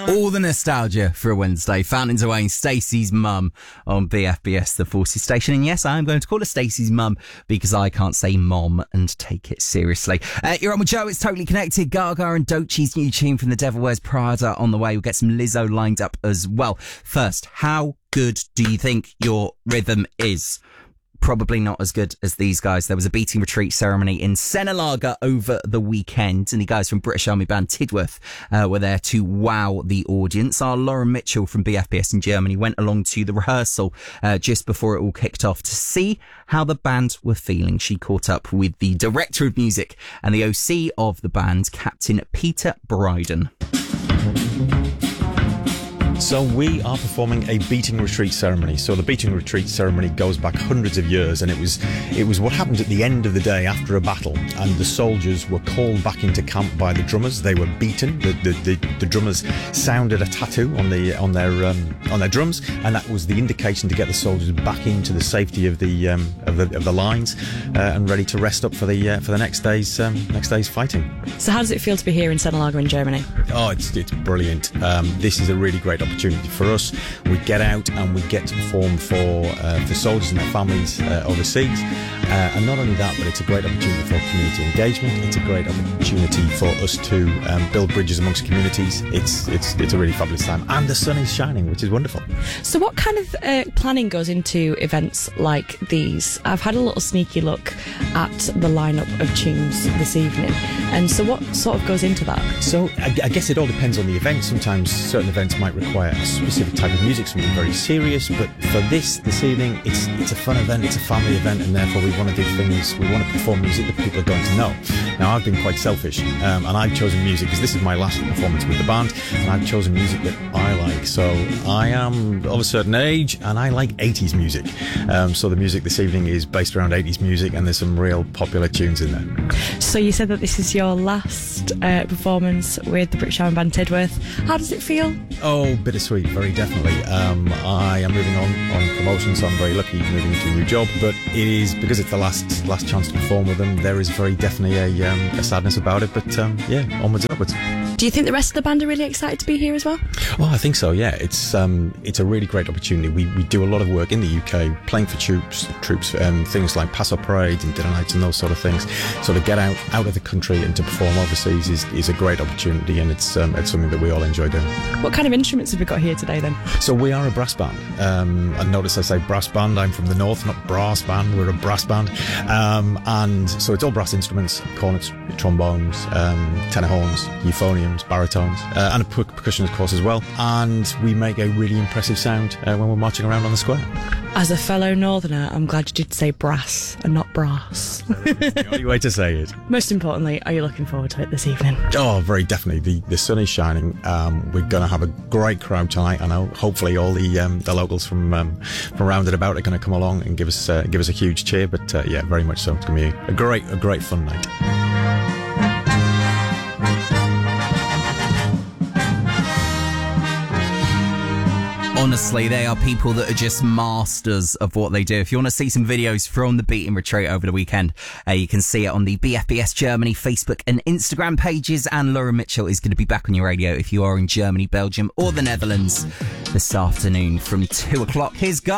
All the nostalgia for a Wednesday. Fountains Away, Stacey's mum on BFBS, the Forces station. And yes, I am going to call her Stacey's mum because I can't say mom and take it seriously. You're on with Joe. It's Totally Connected. Gaga and Doechie's new tune from The Devil Wears Prada on the way. We'll get some Lizzo lined up as well. First, how good do you think your rhythm is? Probably not as good as these guys. There was a beating retreat ceremony in Senalaga over the weekend, and the guys from British Army band Tidworth were there to wow the audience. Our Lauren Mitchell from BFBS in Germany went along to the rehearsal just before it all kicked off to see how the band were feeling. She caught up with the director of music and the OC of the band, Captain Peter Bryden. So we are performing a beating retreat ceremony. So the beating retreat ceremony goes back hundreds of years, and it was what happened at the end of the day after a battle, and the soldiers were called back into camp by the drummers. They were beaten. The drummers sounded a tattoo on their drums, and that was the indication to get the soldiers back into the safety of the lines and ready to rest up for the next day's fighting. So how does it feel to be here in Senalaga in Germany? Oh, it's brilliant. This is a really great opportunity for us. We get out and we get to perform for soldiers and their families overseas, and not only that, but it's a great opportunity for community engagement. It's a great opportunity for us to build bridges amongst communities. It's a really fabulous time, and the sun is shining, which is wonderful. So what kind of planning goes into events like these? I've had a little sneaky look at the lineup of tunes this evening, and so what sort of goes into that? So I guess it all depends on the event. Sometimes certain events might require a specific type of music, something very serious, but for this evening, it's a fun event, it's a family event, and therefore we want to do things, we want to perform music that people are going to know. Now, I've been quite selfish, and I've chosen music because this is my last performance with the band, and I've chosen music that I like. So I am of a certain age, and I like 80s music. So the music this evening is based around 80s music, and there's some real popular tunes in there. So you said that this is your last performance with the British Army band Tidworth. How does it feel? Oh, bittersweet, very definitely. I am moving on promotion, so I'm very lucky moving into a new job, but it is because it's the last chance to perform with them. There is very definitely a sadness about it, but yeah, onwards and upwards. Do you think the rest of the band are really excited to be here as well? Oh, I think so, yeah. It's a really great opportunity. We do a lot of work in the UK, playing for troops, things like Paso parades and dinner nights and those sort of things. So to get out of the country and to perform overseas is a great opportunity, and it's something that we all enjoy doing. What kind of instruments have we got here today then? So we are a brass band. And notice I say brass band. I'm from the north, not brass band. We're a brass band. And so it's all brass instruments, cornets, trombones, tenor horns, euphoniums, baritones, and a percussion, of course, as well. And we make a really impressive sound when we're marching around on the square. As a fellow northerner, I'm glad you did say brass and not brass. It's the only way to say it. Most importantly, are you looking forward to it this evening? Oh, very definitely. The sun is shining. We're going to have a great crowd tonight, and hopefully all the locals from round and about are going to come along and give us a huge cheer. But yeah, very much so. It's going to be a great fun night. Honestly, they are people that are just masters of what they do. If you want to see some videos from the beating retreat over the weekend, you can see it on the BFBS Germany Facebook and Instagram pages. And Lauren Mitchell is going to be back on your radio if you are in Germany, Belgium or the Netherlands this afternoon from 2 o'clock. Here's